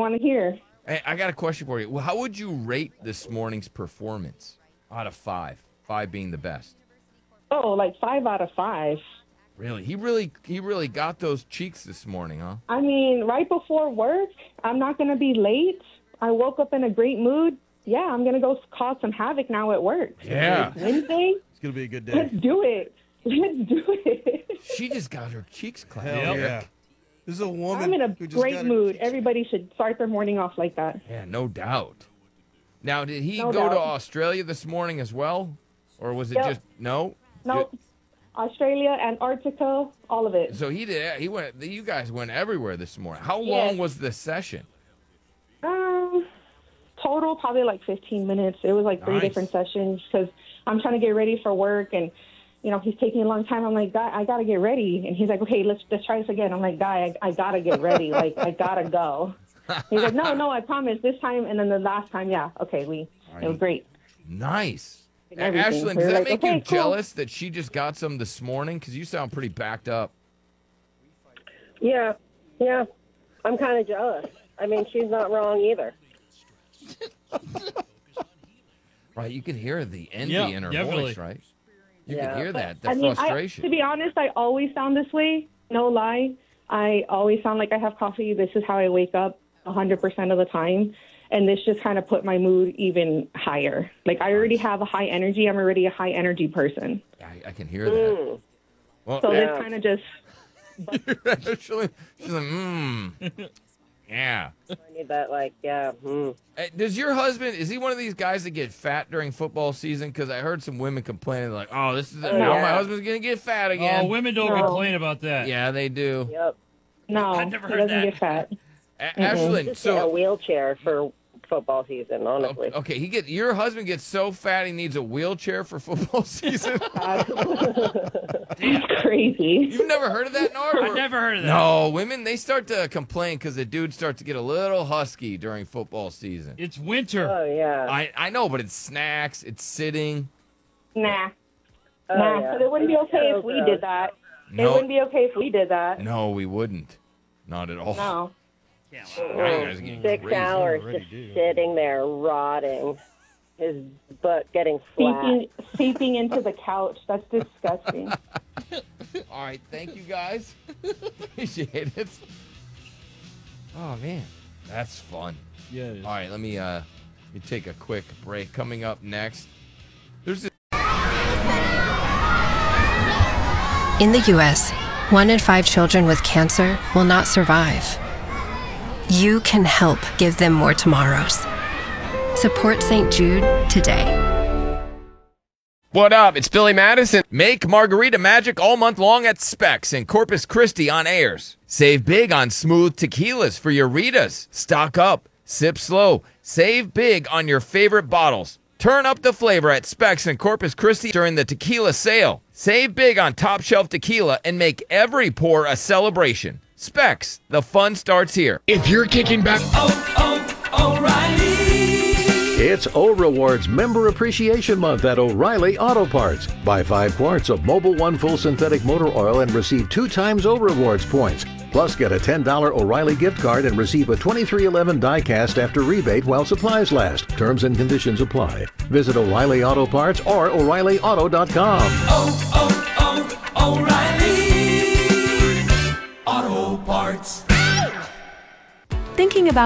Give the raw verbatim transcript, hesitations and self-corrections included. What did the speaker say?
want to hear. Hey, I got a question for you. Well, how would you rate this morning's performance out of five? Five being the best. Oh, like five out of five. Really? He really he really got those cheeks this morning, huh? I mean, right before work, I'm not going to be late. I woke up in a great mood. Yeah, I'm going to go cause some havoc now at work. Yeah. Wednesday? It's going to be a good day. Let's do it. Let's do it. She just got her cheeks clapped. Hell yeah. This is a woman I'm in a who just great got her- mood. Everybody should start their morning off like that. Yeah, no doubt. Now, did he No go to doubt. Australia this morning as well? Or was it Yep. just, no? No, Australia, Antarctica, all of it. So he did, he went, you guys went everywhere this morning. How Yes. long was the session? Um, total probably like fifteen minutes. It was like three Nice. different sessions because I'm trying to get ready for work, and you know he's taking a long time. I'm like, Guy, I gotta get ready, and he's like, okay, let's let's try this again. I'm like, Guy, I, I gotta get ready. Like I gotta go. He's like, no, no, I promise this time, and then the last time, yeah, okay, we it was great. Nice. And everything. Ashlyn, We does were that like, make okay, you cool. jealous that she just got some this morning? Because you sound pretty backed up. Yeah, yeah. I'm kind of jealous. I mean, she's not wrong either. Right, you can hear the envy Yeah, in her definitely. voice, right? You Yeah. can hear that, the I mean, I, frustration. to be honest, I always sound this way. No lie. I always sound like I have coffee. This is how I wake up one hundred percent of the time. And this just kind of put my mood even higher. Like, I already have a high energy. I'm already a high energy person. I, I can hear that. Mm. Well, So Yeah. this kind of just, Ashlyn, she's like, mmm. Yeah. I need that, like, yeah. Mm. Hey, does your husband, is he one of these guys that get fat during football season? Because I heard some women complaining, like, oh, this is, Oh, now yeah. my husband's going to get fat again. Oh, women don't No. complain about that. Yeah, they do. Yep. no, I've never he heard doesn't that. get fat. A- Ashlyn, Just get a so, wheelchair for football season, honestly. okay, he get your husband gets so fat he needs a wheelchair for football season? It's crazy. You've never heard of that, Nor? I've never heard of that. No, women, they start to complain because the dudes start to get a little husky during football season. It's winter. Oh, yeah. I, I know, but it's snacks, it's sitting. Nah. Oh, nah. yeah. But it wouldn't be okay So if we gross. did that. It No, wouldn't be okay if we did that. no, we wouldn't. Not at all. No. Yeah, Now you guys are getting Six crazy. hours already just do. sitting there rotting, his butt getting flat. Seeping, seeping into the couch. That's disgusting. All right, thank you guys. Appreciate it. Oh man, that's fun. Yeah, it is. All right, let me uh, let me take a quick break. Coming up next, there's this. In the U S, one in five children with cancer will not survive. You can help give them more tomorrows. Support Saint Jude today. What up? It's Billy Madison. Make margarita magic all month long at Specs in Corpus Christi on Ayers. Save big on smooth tequilas for your Ritas. Stock up, sip slow. Save big on your favorite bottles. Turn up the flavor at Specs in Corpus Christi during the tequila sale. Save big on top shelf tequila and make every pour a celebration. Specs, the fun starts here. If you're kicking back, It's O Rewards Member Appreciation Month at O'Reilly Auto Parts. Buy five quarts of Mobil One Full Synthetic Motor Oil and receive two times O Rewards points. Plus, get a ten dollars O'Reilly gift card and receive a twenty-three eleven die-cast after rebate while supplies last. Terms and conditions apply. Visit O'Reilly Auto Parts or O'Reilly Auto dot com. Thinking about